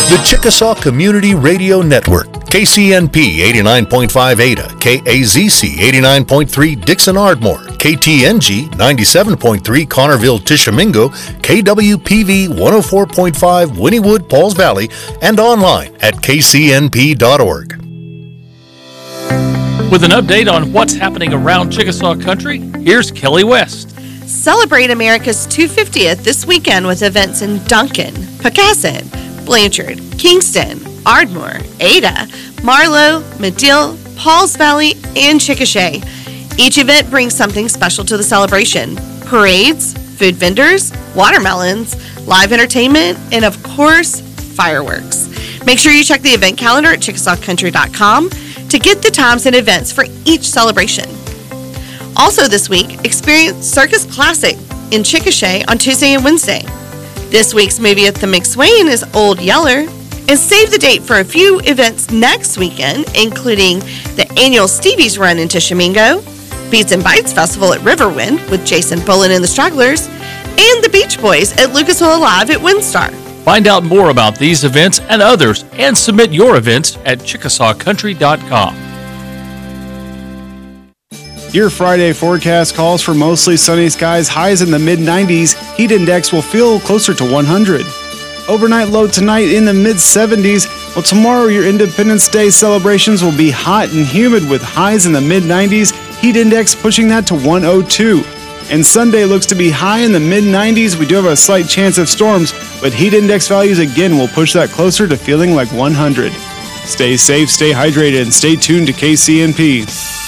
The Chickasaw Community Radio Network, KCNP 89.5 Ada, KAZC 89.3 Dixon Ardmore, KTNG 97.3 Connerville Tishomingo, KWPV 104.5 Wynnewood Pauls Valley, and online at kcnp.org. With an update on what's happening around Chickasaw Country, here's Kelly West. Celebrate America's 250th this weekend with events in Duncan, Pocasset, Blanchard, Kingston, Ardmore, Ada, Marlow, Medill, Pauls Valley, and Chickasha. Each event brings something special to the celebration. Parades, food vendors, watermelons, live entertainment, and of course, fireworks. Make sure you check the event calendar at chickasawcountry.com to get the times and events for each celebration. Also this week, experience Circus Classic in Chickasha on Tuesday and Wednesday. This week's movie at the McSwain is Old Yeller. And save the date for a few events next weekend, including the annual Stevie's Run in Tishomingo, Beats and Bites Festival at Riverwind with Jason Bullen and the Stragglers, and the Beach Boys at Lucasville Alive at Windstar. Find out more about these events and others and submit your events at chickasawcountry.com. Your Friday forecast calls for mostly sunny skies, highs in the mid-90s. Heat index will feel closer to 100. Overnight low tonight in the mid-70s. Well, tomorrow your Independence Day celebrations will be hot and humid with highs in the mid-90s. Heat index pushing that to 102. And Sunday looks to be high in the mid-90s. We do have a slight chance of storms, but heat index values again will push that closer to feeling like 100. Stay safe, stay hydrated, and stay tuned to KCNP.